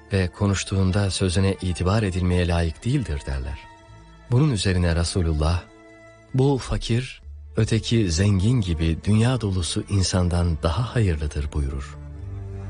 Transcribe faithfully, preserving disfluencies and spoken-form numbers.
ve konuştuğunda sözüne itibar edilmeye layık değildir derler. Bunun üzerine Resulullah, bu fakir, öteki zengin gibi dünya dolusu insandan daha hayırlıdır buyurur.